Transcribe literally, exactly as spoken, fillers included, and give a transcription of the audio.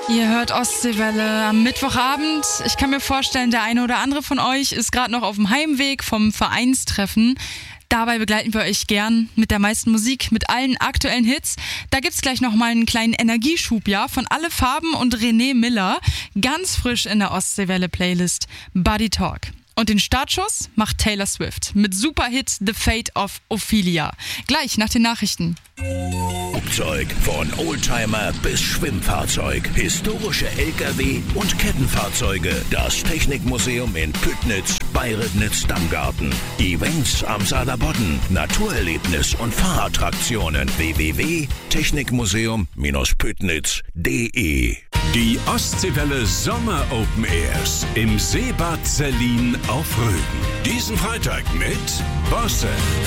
Ihr hört Ostseewelle am Mittwochabend. Ich kann mir vorstellen, der eine oder andere von euch ist gerade noch auf dem Heimweg vom Vereinstreffen. Dabei begleiten wir euch gern mit der meisten Musik, mit allen aktuellen Hits. Da gibt's gleich nochmal einen kleinen Energieschub, ja, von Alle Farben und René Miller. Ganz frisch in der Ostseewelle-Playlist Buddy Talk. Und den Startschuss macht Taylor Swift mit Superhit The Fate of Ophelia. Gleich nach den Nachrichten. Flugzeug, von Oldtimer bis Schwimmfahrzeug, historische L K W und Kettenfahrzeuge. Das Technikmuseum in Püttnitz bei Ribnitz-Dammgarten. Events am Saarlandbodden, Naturerlebnis und Fahrattraktionen. w w w punkt technikmuseum Püttnitz punkt de. Die Ostseewelle Sommer Open Airs im Seebad Sellin auf Rügen. Diesen Freitag mit Bosse,